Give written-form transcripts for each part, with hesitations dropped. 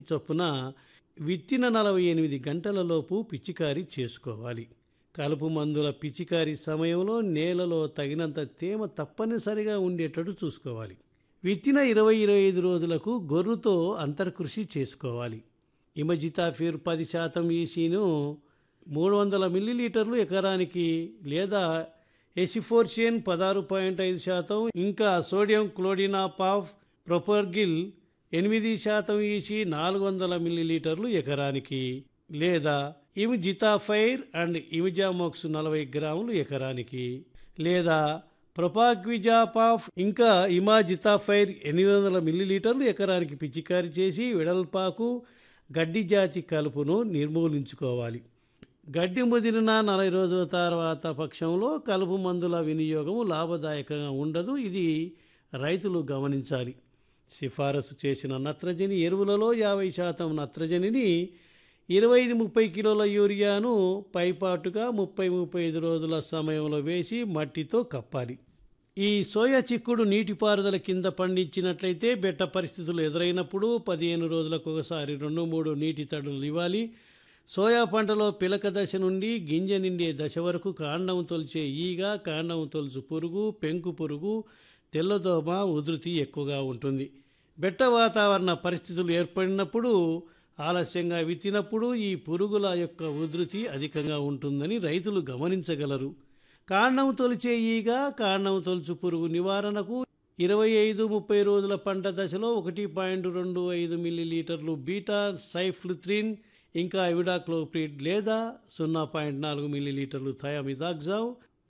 చొప్పున విత్తిన 48 గంటలలోపు పిచికారీ చేసుకోవాలి. కలుపు మందుల పిచికారీ సమయంలో నేలలో తగినంత తేమ తప్పనిసరిగా ఉండేటట్టు చూసుకోవాలి. విత్తిన 20-25 రోజులకు గొర్రుతో అంతర్కృషి చేసుకోవాలి. ఇమజితాఫిర్ 10% ఈసీను 300 మిల్లీలీటర్లు ఎకరానికి లేదా ఎసిఫోర్షియన్ 16.5% ఇంకా సోడియం క్లోడినాపాఫ్ ప్రొపర్గిల్ 8% ఈసీ 400 మిల్లీలీటర్లు ఎకరానికి లేదా ఇమిజితాఫైర్ అండ్ ఇమిజామోక్స్ 40 గ్రాములు ఎకరానికి లేదా ప్రొపాక్విజాపాఫ్ ఇంకా ఇమాజితాఫైర్ 800 మిల్లీలీటర్లు ఎకరానికి పిచికారి చేసి వెడల్పాకు గడ్డి జాతి కలుపును నిర్మూలించుకోవాలి. గడ్డి ముదిరిన 40 రోజుల తర్వాత పక్షంలో కలుపు మందుల వినియోగం లాభదాయకంగా ఉండదు. ఇది రైతులు గమనించాలి. సిఫారసు చేసిన నత్రజని ఎరువులలో 50% నత్రజనిని 25-30 కిలోల యూరియాను పైపాటుగా 30-35 రోజుల సమయంలో వేసి మట్టితో కప్పాలి. ఈ సోయా చిక్కుడు నీటిపారుదల కింద పండించినట్లయితే బెట్ట పరిస్థితులు ఎదురైనప్పుడు 15 రోజులకు ఒకసారి 2-3 నీటి తడులు ఇవ్వాలి. సోయా పంటలో పిలక దశ నుండి గింజ నిండే దశ వరకు కాండం తొలిచే ఈగ, కాండం తొలుచు పురుగు, పెంకు పురుగు, తెల్లదోమ ఉధృతి ఎక్కువగా ఉంటుంది. బెట్ట వాతావరణ పరిస్థితులు ఏర్పడినప్పుడు ఆలస్యంగా విత్తినప్పుడు ఈ పురుగుల యొక్క ఉధృతి అధికంగా ఉంటుందని రైతులు గమనించగలరు. కాండం తొలిచే ఈగ, కాండం తొలుచు పురుగు నివారణకు 25-30 రోజుల పంట దశలో 1.25 మిల్లీలీటర్లు బీటా సైఫ్లుత్రిన్ ఇంకా ఇమిడాక్లోప్రిడ్ లేదా 0.4 మిల్లీలీటర్లు థయామిథాక్సామ్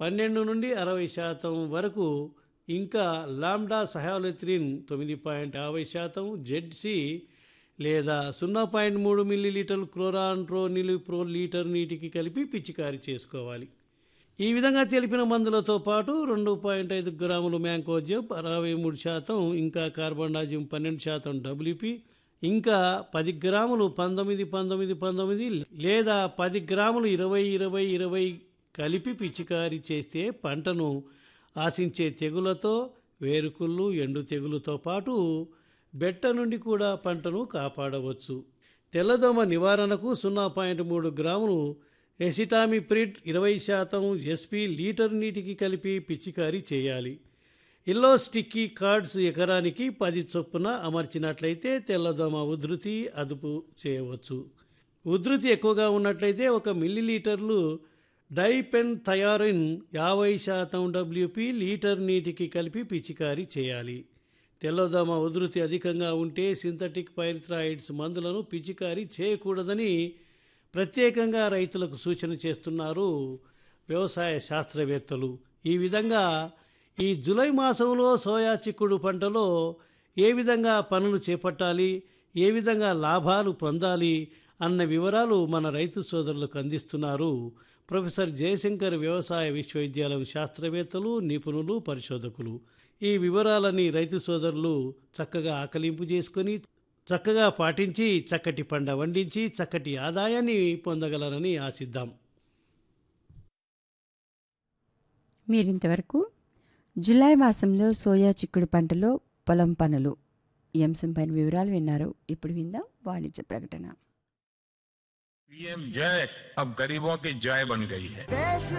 12-60% వరకు ఇంకా లాంబ్డా సహాలెత్రిన్ 9.50% జెడ్సి లేదా 0.3 మిల్లీలీటర్లు క్లోరాంట్రోనిలిప్రో లీటర్ నీటికి కలిపి పిచికారీ చేసుకోవాలి. ఈ విధంగా తెలిపిన మందులతో పాటు 2.5 గ్రాములు మ్యాంకోజెబ్ 63% ఇంకా కార్బండాజిమ్ 12% డబ్ల్యూపీ ఇంకా 10 గ్రాములు 19-19-19 లేదా 10 గ్రాములు 20-20-20 కలిపి పిచికారీ చేస్తే పంటను ఆశించే తెగులతో వేరుకుళ్ళు, ఎండు తెగులుతో పాటు బెట్ట నుండి కూడా పంటను కాపాడవచ్చు. తెల్లదోమ నివారణకు 0.3 గ్రాములు ఎసిటామిప్రిడ్ 20% ఎస్పీ లీటర్ నీటికి కలిపి పిచికారీ చేయాలి. ఇల్లో స్టిక్కీ కార్డ్స్ ఎకరానికి 10 చొప్పున అమర్చినట్లయితే తెల్లదోమ ఉధృతి అదుపు చేయవచ్చు. ఉధృతి ఎక్కువగా ఉన్నట్లయితే 1 మిల్లీలీటర్లు డైపెన్థయారిన్ 50% డబ్ల్యూపీ లీటర్ నీటికి కలిపి పిచికారీ చేయాలి. తెల్లదోమ ఉధృతి అధికంగా ఉంటే సింథటిక్ పైరిథ్రాయిడ్స్ మందులను పిచికారీ చేయకూడదని ప్రత్యేకంగా రైతులకు సూచన చేస్తున్నారు వ్యవసాయ శాస్త్రవేత్తలు. ఈ విధంగా ఈ జూలై మాసంలో సోయా చిక్కుడు పంటలో ఏ విధంగా పనులు చేపట్టాలి, ఏ విధంగా లాభాలు పొందాలి అన్న వివరాలు మన రైతు సోదరులకు అందిస్తున్నారు ప్రొఫెసర్ జయశంకర్ వ్యవసాయ విశ్వవిద్యాలయం శాస్త్రవేత్తలు, నిపుణులు, పరిశోధకులు. ఈ వివరాలని రైతు సోదరులు చక్కగా ఆకలింపు చేసుకొని చక్కగా పాటించి చక్కటి పంట వండించి చక్కటి ఆదాయాన్ని పొందగలరని ఆశిద్దాం. మీరింతవరకు జూలై మాసంలో సోయా చిక్కుడు పంటలో పొలం పనులు ఈ అంశంపైన వివరాలు విన్నారు. ఇప్పుడు విందాం వాణిజ్య ప్రకటన. पीएम जय अब गरीबों की जय बन गई है.